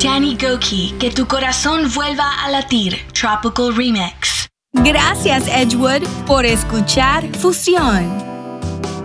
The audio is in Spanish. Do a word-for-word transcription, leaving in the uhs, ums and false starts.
Danny Goki, que tu corazón vuelva a latir. Tropical Remix. Gracias, Edgewood, por escuchar Fusión.